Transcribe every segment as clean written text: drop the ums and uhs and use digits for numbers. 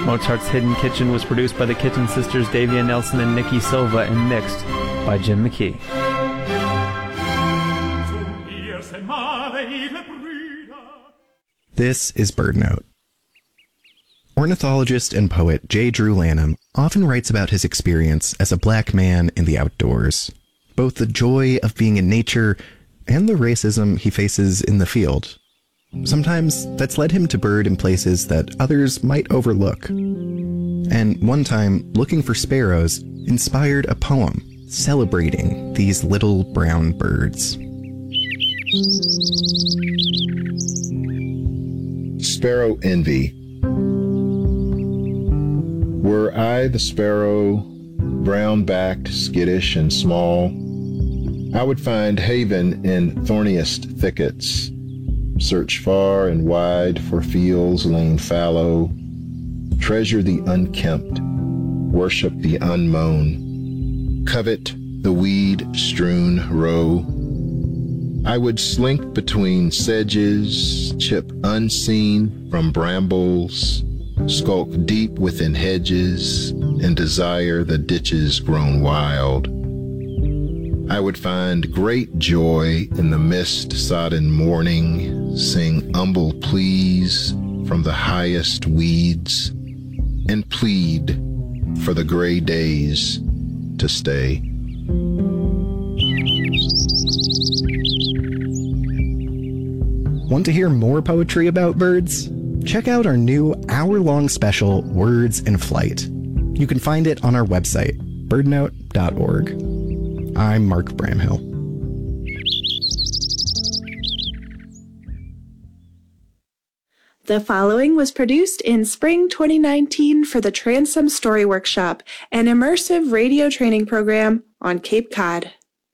Mozart's Hidden Kitchen was produced by the Kitchen Sisters Davia Nelson and Nikki Silva and mixed by Jim McKee. This is BirdNote. Ornithologist and poet J. Drew Lanham often writes about his experience as a black man in the outdoors, both the joy of being in nature and the racism he faces in the field. Sometimes that's led him to bird in places that others might overlook. And one time, looking for sparrows inspired a poem celebrating these little brown birds. Sparrow Envy. Were I the sparrow, brown-backed, skittish, and small, I would find haven in thorniest thickets, search far and wide for fields lain fallow, treasure the unkempt, worship the unmown, covet the weed-strewn row. I would slink between sedges, chip unseen from brambles, skulk deep within hedges, and desire the ditches grown wild. I would find great joy in the mist-sodden morning, sing humble pleas from the highest weeds, and plead for the gray days to stay. Want to hear more poetry about birds? Check out our new hour-long special, Words in Flight. You can find it on our website, birdnote.org. I'm Mark Bramhill. The following was produced in spring 2019 for the Transom Story Workshop, an immersive radio training program on Cape Cod.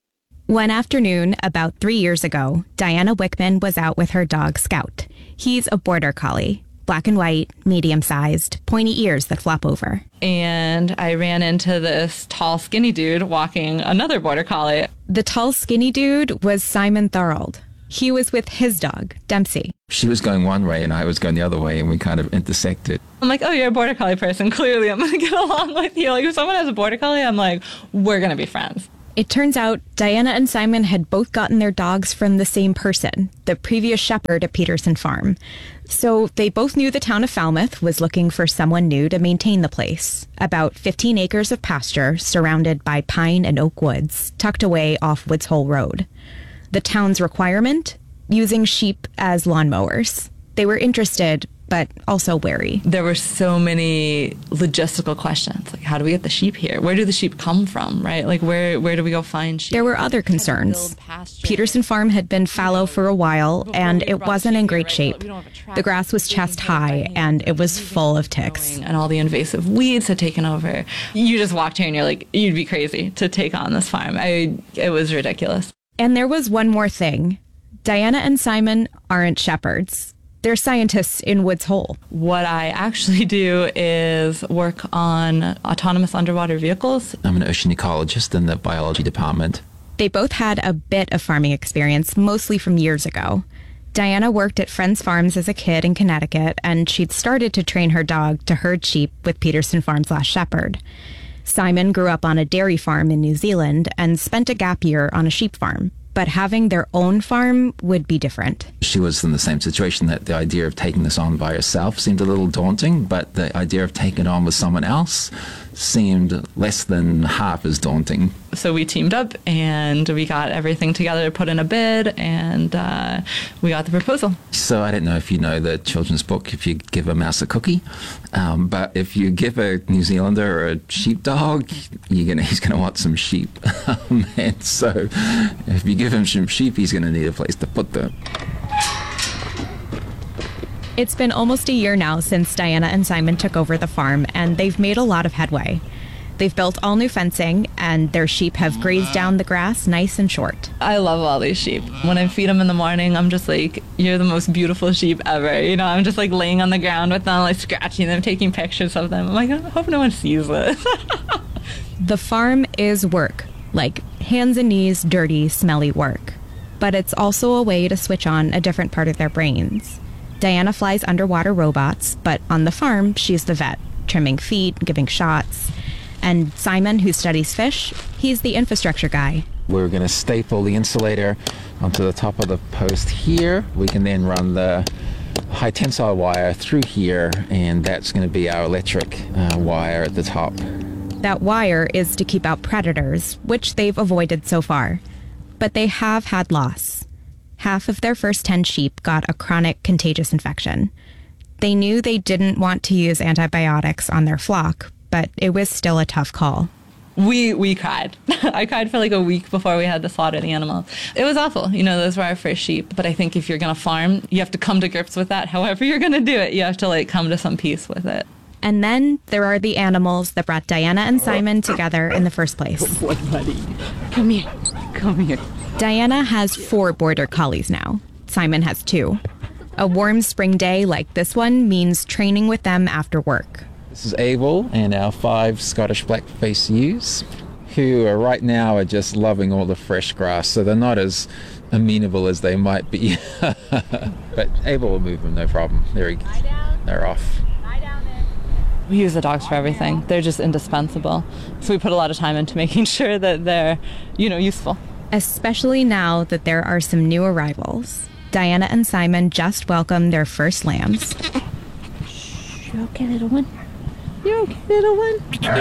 One afternoon, about 3 years ago, Diana Wickman was out with her dog Scout. He's a border collie, black and white, medium-sized, pointy ears that flop over. And I ran into this tall, skinny dude walking another border collie. The tall, skinny dude was Simon Thorold. He was with his dog, Dempsey. She was going one way and I was going the other way, and we kind of intersected. I'm like, oh, you're a border collie person. Clearly, I'm going to get along with you. Like, if someone has a border collie, I'm like, we're going to be friends. It turns out Diana and Simon had both gotten their dogs from the same person, the previous shepherd at Peterson Farm. So they both knew the town of Falmouth was looking for someone new to maintain the place. About 15 acres of pasture surrounded by pine and oak woods, tucked away off Woods Hole Road. The town's requirement? Using sheep as lawnmowers. They were interested, but also wary. There were so many logistical questions. Like, how do we get the sheep here? Where do the sheep come from, right? Like, where do we go find sheep? There were other concerns. Peterson Farm had been fallow for a while, and it wasn't in great shape. The grass was chest high, and it was full of ticks. And all the invasive weeds had taken over. You just walked here, and you're like, you'd be crazy to take on this farm. It was ridiculous. And there was one more thing. Diana and Simon aren't shepherds. They're scientists in Woods Hole. What I actually do is work on autonomous underwater vehicles. I'm an ocean ecologist in the biology department. They both had a bit of farming experience, mostly from years ago. Diana worked at Friends Farms as a kid in Connecticut, and she'd started to train her dog to herd sheep with Peterson Farm's last shepherd. Simon grew up on a dairy farm in New Zealand and spent a gap year on a sheep farm. But having their own farm would be different. She was in the same situation, that the idea of taking this on by herself seemed a little daunting, but the idea of taking it on with someone else seemed less than half as daunting. So we teamed up and we got everything together to put in a bid, and we got the proposal. So I don't know if you know the children's book, If You Give a Mouse a Cookie, but if you give a New Zealander or a sheepdog, he's going to want some sheep. And so if you give him some sheep, he's going to need a place to put them. It's been almost a year now since Diana and Simon took over the farm, and they've made a lot of headway. They've built all new fencing, and their sheep have grazed down the grass nice and short. I love all these sheep. When I feed them in the morning, I'm just like, you're the most beautiful sheep ever. You know, I'm just like laying on the ground with them, like scratching them, taking pictures of them. I'm like, I hope no one sees this. The farm is work, like hands and knees, dirty, smelly work. But it's also a way to switch on a different part of their brains. Diana flies underwater robots, but on the farm, she's the vet. trimming feet, giving shots. And Simon, who studies fish, he's the infrastructure guy. We're going to staple the insulator onto the top of the post here. We can then run the high tensile wire through here, and that's going to be our electric wire at the top. That wire is to keep out predators, which they've avoided so far. But they have had loss. Half of their first 10 sheep got a chronic contagious infection. They knew they didn't want to use antibiotics on their flock, but it was still a tough call. We cried. I cried for like a week before we had to slaughter the animal. It was awful. Those were our first sheep. But I think if you're going to farm, you have to come to grips with that. However you're going to do it, you have to come to some peace with it. And then there are the animals that brought Diana and Simon together in the first place. Boy, buddy. Come here. Come here. Diana has 4 border collies now. Simon has 2. A warm spring day like this one means training with them after work. This is Abel and our 5 Scottish Blackface ewes, who right now are just loving all the fresh grass, so they're not as amenable as they might be. But Abel will move them, no problem. They're off. We use the dogs for everything. They're just indispensable. So we put a lot of time into making sure that they're, useful. Especially now that there are some new arrivals. Diana and Simon just welcomed their first lambs. You okay, little one? You okay, little one?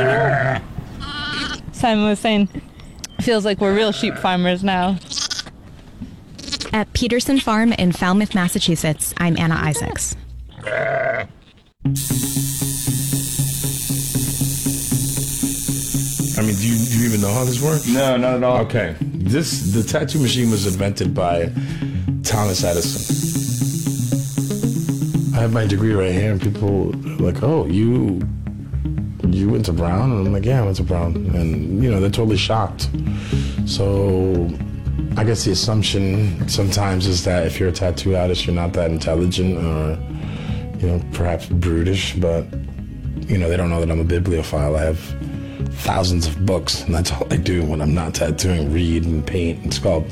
Simon was saying, feels like we're real sheep farmers now. At Peterson Farm in Falmouth, Massachusetts, I'm Anna Isaacs. I mean, do you even know how this works? No, not at all. Okay. The tattoo machine was invented by Thomas Edison. I have my degree right here, and people are like, oh, you went to Brown? And I'm like, yeah, I went to Brown. And, they're totally shocked. So I guess the assumption sometimes is that if you're a tattoo artist, you're not that intelligent or, perhaps brutish, but, they don't know that I'm a bibliophile. I have thousands of books, and that's all I do when I'm not tattooing: read and paint and sculpt.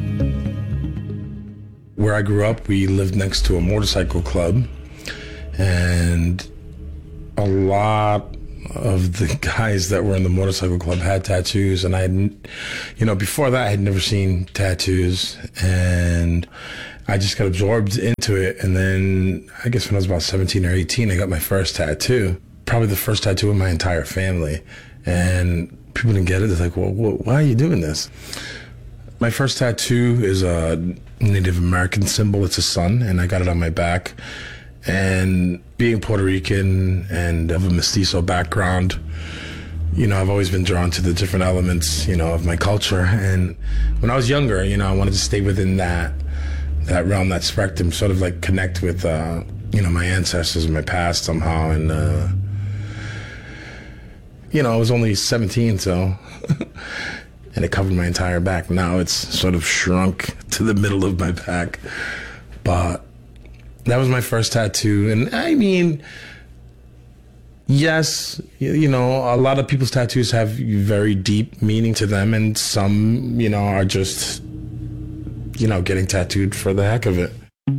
Where I grew up, we lived next to a motorcycle club, and a lot of the guys that were in the motorcycle club had tattoos, and I hadn't, before that I had never seen tattoos, and I just got absorbed into it. And then I guess when I was about 17 or 18, I got my first tattoo, probably the first tattoo in my entire family. And people didn't get it. They're like, well, why are you doing this? My first tattoo is a Native American symbol. It's a sun, and I got it on my back. And being Puerto Rican and of a mestizo background, I've always been drawn to the different elements, of my culture. And when I was younger, I wanted to stay within that realm, that spectrum, sort of like connect with, my ancestors and my past somehow. And, I was only 17, so, and it covered my entire back. Now it's sort of shrunk to the middle of my back. But that was my first tattoo. And I mean, yes, a lot of people's tattoos have very deep meaning to them, and some, are just, getting tattooed for the heck of it.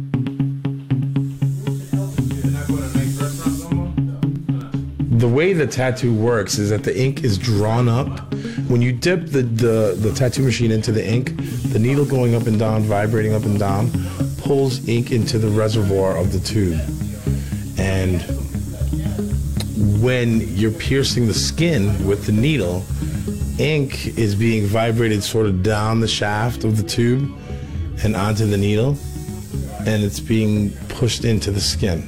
The way the tattoo works is that the ink is drawn up. When you dip the tattoo machine into the ink, the needle going up and down, vibrating up and down, pulls ink into the reservoir of the tube. And when you're piercing the skin with the needle, ink is being vibrated sort of down the shaft of the tube and onto the needle, and it's being pushed into the skin.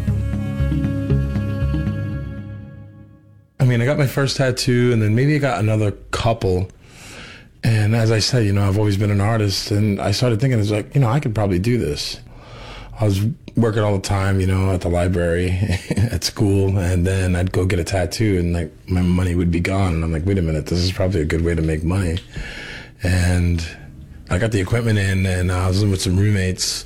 I mean, I got my first tattoo, and then maybe I got another couple. And as I said, I've always been an artist, and I started thinking, it's like, I could probably do this. I was working all the time, at the library, at school, and then I'd go get a tattoo, and my money would be gone. And I'm like, wait a minute, this is probably a good way to make money. And I got the equipment in, and I was living with some roommates.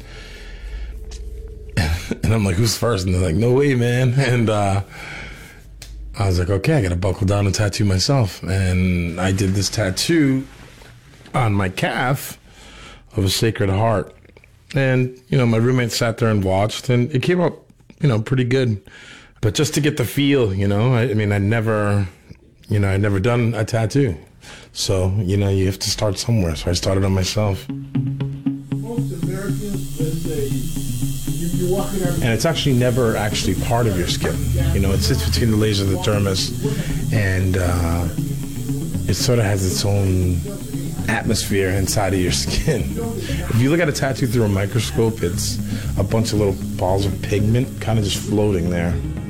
And I'm like, who's first? And they're like, no way, man. And I was like, okay, I got to buckle down and tattoo myself. And I did this tattoo on my calf of a Sacred Heart. And, my roommate sat there and watched, and it came up, pretty good. But just to get the feel, you know, I mean, I'd never done a tattoo. So, you know, you have to start somewhere. So I started on myself. Most Americans, let's say, if you're walking around... And it's actually never actually part of your skin. You know, it sits between the layers of the dermis, and it sort of has its own atmosphere inside of your skin. If you look at a tattoo through a microscope, it's a bunch of little balls of pigment kind of just floating there.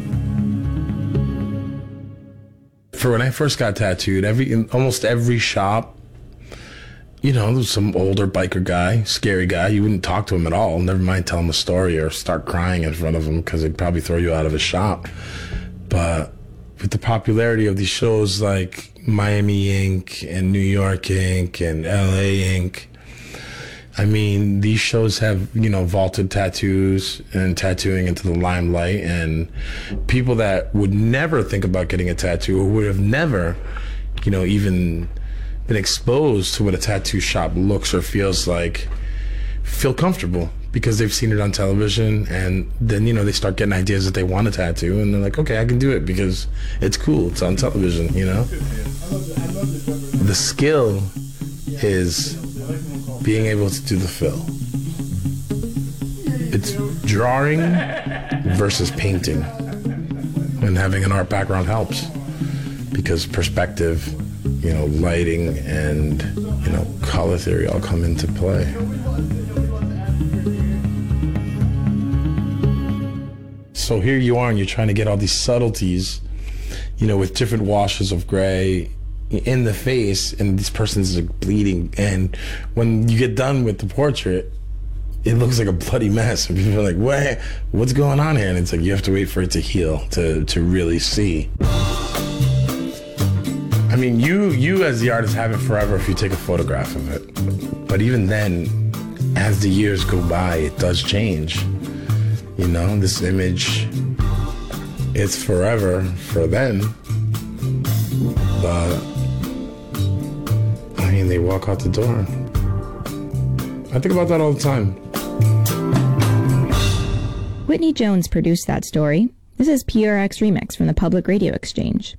For when I first got tattooed, in almost every shop, you know, there was some older biker guy, scary guy. You wouldn't talk to him at all, never mind tell him a story or start crying in front of him because they'd probably throw you out of his shop. But with the popularity of these shows like Miami Ink and New York Ink and LA Ink, I mean, these shows have, you know, vaulted tattoos and tattooing into the limelight, and people that would never think about getting a tattoo or would have never, you know, even been exposed to what a tattoo shop looks or feels like, feel comfortable because they've seen it on television, and then, you know, they start getting ideas that they want a tattoo, and they're like, okay, I can do it because it's cool, it's on television, you know? The skill is being able to do the fill. It's drawing versus painting, and having an art background helps because perspective, you know, lighting and, you know, color theory all come into play. So here you are and you're trying to get all these subtleties, you know, with different washes of gray in the face, and this person's like bleeding, and when you get done with the portrait, it looks like a bloody mess, and people are like, "What? What's going on here?" And it's like you have to wait for it to heal to really see. I mean, you as the artist have it forever if you take a photograph of it, but even then, as the years go by, it does change. You know, this image, it's forever for them, but I mean, they walk out the door. I think about that all the time. Whitney Jones produced that story. This is PRX Remix from the Public Radio Exchange.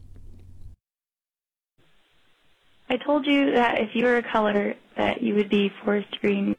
I told you that if you were a color, that you would be forest green.